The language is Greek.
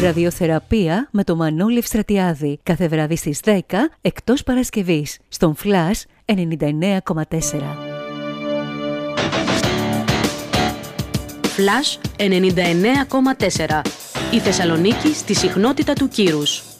Ραδιοθεραπεία με το Μανώλη Ευστρατιάδη. Κάθε βράδυ στις 10, εκτός Παρασκευής. Στον Flash 99,4. Flash 99,4. Η Θεσσαλονίκη στη συχνότητα του κύρους.